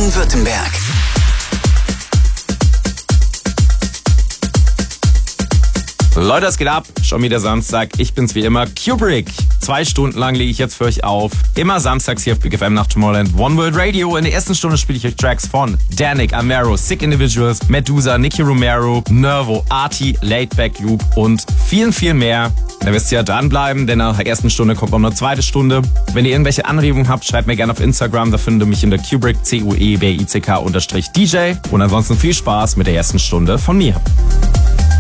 Baden-Württemberg. Leute, es geht ab. Schon wieder Samstag. Ich bin's wie immer, Kubrick. 2 Stunden lang lege ich jetzt für euch auf. Immer samstags hier auf Big FM nach Tomorrowland One World Radio. In der ersten Stunde spiele ich euch Tracks von Danik, Amaro, Sick Individuals, Medusa, Nicky Romero, Nervo, Arty, Laidback Loop und vielen, viel mehr. Da wisst ihr ja dranbleiben, denn nach der ersten Stunde kommt noch eine zweite Stunde. Wenn ihr irgendwelche Anregungen habt, schreibt mir gerne auf Instagram. Da findet ihr mich in der Kubrick, Cuebick_DJ. Und ansonsten viel Spaß mit der ersten Stunde von mir.